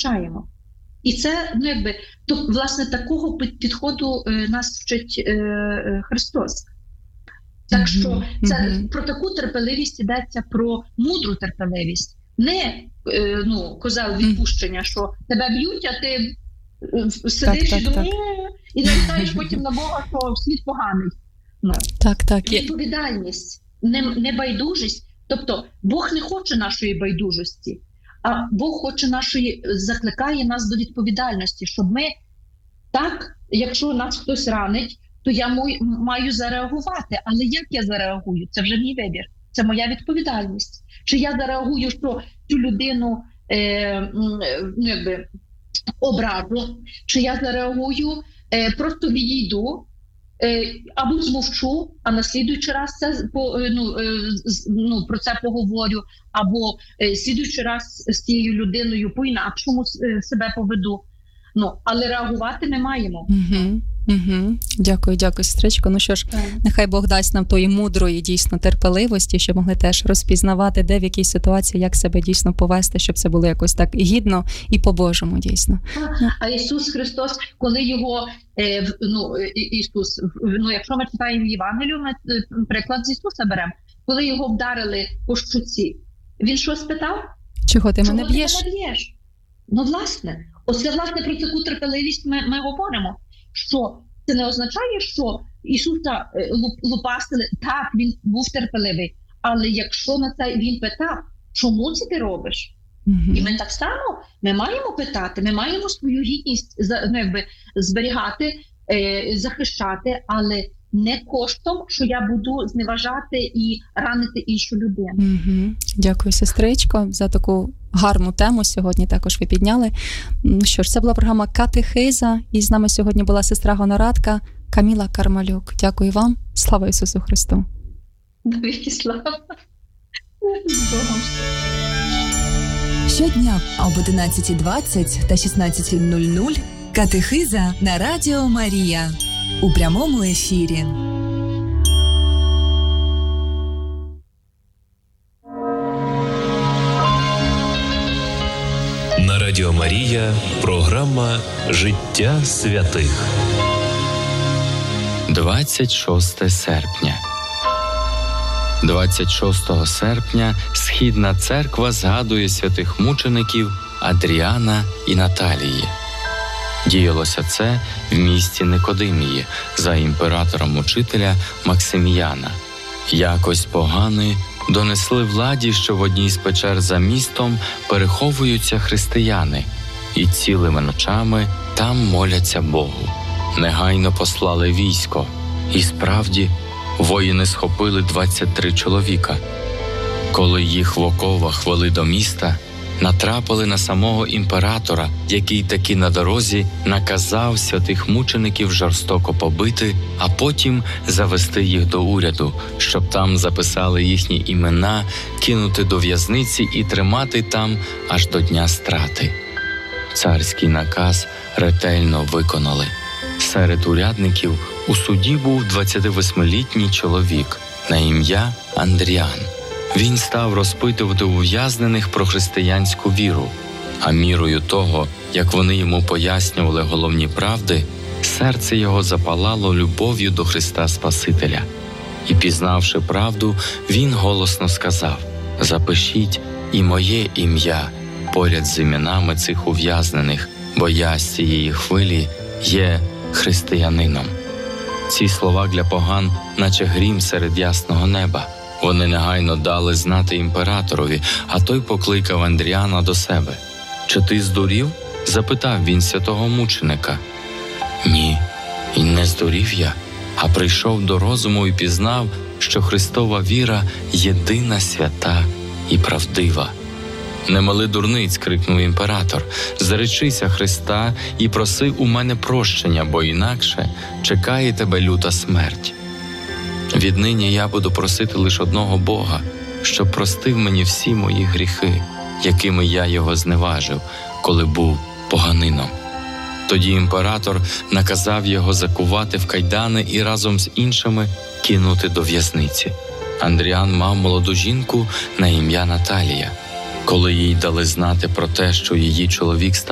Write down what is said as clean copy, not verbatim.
втрачаємо. І це, власне, такого підходу нас вчить Христос. Так що про таку терпеливість йдеться, про мудру терпеливість. Не козел відпущення, що тебе б'ють, а ти сидиш і думаєш, і нарікаєш потім на Бога, що світ поганий. Відповідальність, небайдужість. Тобто Бог не хоче нашої байдужості, а Бог хоче закликає нас до відповідальності, щоб ми якщо нас хтось ранить, то я маю зареагувати. Але як я зареагую? Це вже мій вибір. Це моя відповідальність. Чи я зареагую, що цю людину ображу, чи я зареагую, просто відійду, або змовчу, а на слідуючий раз про це поговорю, або слідуючий раз з цією людиною по-інакшому себе поведу. Але реагувати ми маємо. Дякую, сестричко. Ну що ж, нехай Бог дасть нам тої мудрої, дійсно, терпеливості, щоб могли теж розпізнавати, де в якій ситуації, як себе дійсно повести, щоб це було якось так гідно і по-божому, дійсно. А Ісус Христос, коли його, якщо ми читаємо Євангелію, ми приклад з Ісуса беремо, коли його вдарили по щоці, він що спитав? Чого ти мене б'єш? Власне, власне, про таку терпеливість ми говоримо. Що це не означає, що Ісуса лупасили, так, він був терпеливий, але якщо на це він питав, чому це ти робиш? І ми так само, ми маємо питати, ми маємо свою гідність зберігати, захищати, але не коштом, що я буду зневажати і ранити іншу людину. Дякую, сестричко, за таку гарну тему сьогодні також ви підняли. Що ж, це була програма «Катехиза», і з нами сьогодні була сестра Гонорадка Каміла Кармалюк. Дякую вам. Слава Ісусу Христу! Навіки слава! Щодня об 11:20 та 16:00 «Катехиза» на Радіо Марія. У прямому ефірі. На Радіо Марія програма «Життя святих». 26 серпня. 26 серпня Східна церква згадує святих мучеників Адріана і Наталії. Діялося це в місті Никодимії за імператором-учителя Максиміяна. Якось погани донесли владі, що в одній з печер за містом переховуються християни і цілими ночами там моляться Богу. Негайно послали військо, і справді воїни схопили 23 чоловіка. Коли їх в оковах вели до міста, натрапили на самого імператора, який таки на дорозі наказав святих мучеників жорстоко побити, а потім завести їх до уряду, щоб там записали їхні імена, кинути до в'язниці і тримати там аж до дня страти. Царський наказ ретельно виконали. Серед урядників у суді був 28-літній чоловік на ім'я Андріан. Він став розпитувати ув'язнених про християнську віру, а мірою того, як вони йому пояснювали головні правди, серце його запалало любов'ю до Христа Спасителя. І, пізнавши правду, він голосно сказав: «Запишіть і моє ім'я поряд з іменами цих ув'язнених, бо я з цієї хвилі є християнином». Ці слова для поган, наче грім серед ясного неба. Вони негайно дали знати імператорові, а той покликав Андріана до себе. «Чи ти здурів?» – запитав він святого мученика. «Ні, і не здурів я, а прийшов до розуму і пізнав, що Христова віра єдина, свята і правдива». «Не мали дурниць!» – крикнув імператор. «Зречися Христа і проси у мене прощення, бо інакше чекає тебе люта смерть». «Віднині я буду просити лише одного Бога, щоб простив мені всі мої гріхи, якими я його зневажив, коли був поганином». Тоді імператор наказав його закувати в кайдани і разом з іншими кинути до в'язниці. Андріан мав молоду жінку на ім'я Наталія. Коли їй дали знати про те, що її чоловік